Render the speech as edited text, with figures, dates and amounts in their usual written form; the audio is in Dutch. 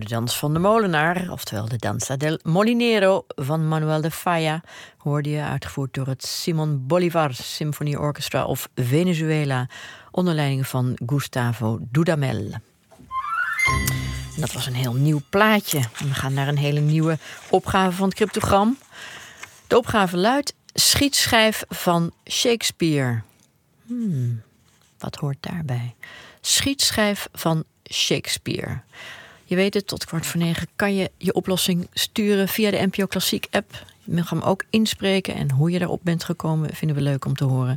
dans van de molenaar, oftewel de Danza del Molinero van Manuel de Falla, hoorde je, uitgevoerd door het Simon Bolívar Symphony Orchestra of Venezuela, onder leiding van Gustavo Dudamel. En dat was een heel nieuw plaatje. We gaan naar een hele nieuwe opgave van het cryptogram. De opgave luidt: schietschijf van Shakespeare. Wat hoort daarbij? Schietschijf van Shakespeare. Je weet het, tot 8:45 kan je je oplossing sturen via de NPO Klassiek app. Je mag hem ook inspreken en hoe je daarop bent gekomen vinden we leuk om te horen.